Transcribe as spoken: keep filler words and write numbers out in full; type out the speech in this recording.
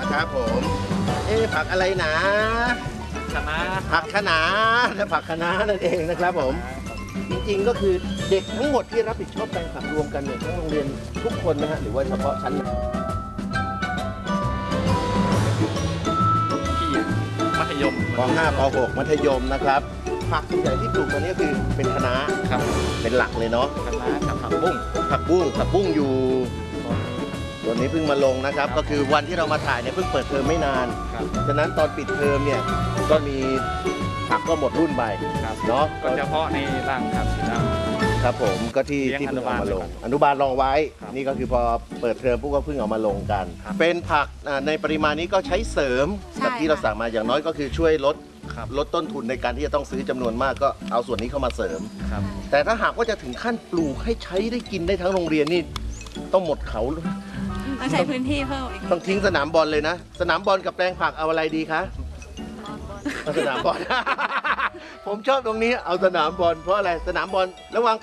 นะครับผมเอ๊ะผักอะไรนะคะน้าผักคะน้าและผักคะน้านั่นเองนะครับผมจริงๆก็คือเด็กทั้งหมดที่รับผิดชอบแปลงผักรวมกันเนี่ยทั้งโรงเรียนทุกคนนะฮะหรือว่าเฉพาะชั้นที่มัธยมป .ห้า ป .หก มัธยมนะครับผักส่วนใหญ่ที่ปลูกตอนนี้คือเป็นคะน้าครับเป็นหลักเลยเนาะคะน้ากับผักบุ้งผักบุ้งผักบุ้งอยู่ตัวนี้เพิ่งมาลงนะครับก็คือวันที่เรามาถ่ายเนี่ยเพิ่งเปิดเทอมไม่นานฉะนั้นตอนปิดเทอมเนี่ยก็มีผักก็หมดรุ่นไปเนาะก็เฉพาะในรังครับครับผมก็ที่ที่เพิ่งเอามาลงอนุบาลรองไว้นี่ก็คือพอเปิดเทอมพวกก็เพิ่งเอามาลงกันเป็นผักในปริมาณนี้ก็ใช้เสริมกับที่เราสั่งมาอย่างน้อยก็คือช่วยลดลดต้นทุนในการที่จะต้องซื้อจำนวนมากก็เอาส่วนนี้เข้ามาเสริมแต่ถ้าหากว่าจะถึงขั้นปลูกให้ใช้ได้กินได้ทั้งโรงเรียนนี่ต้องหมดเขาต้องใช้พื้นที่เพิ่มอีกต้องทิ้งสนามบอลเลยนะสนามบอลกับแปลงผักเอาอะไรดีคะสนามบอลผมชอบตรงนี้เอาสนามบอลเพราะอะไรสนามบอลระหว่าง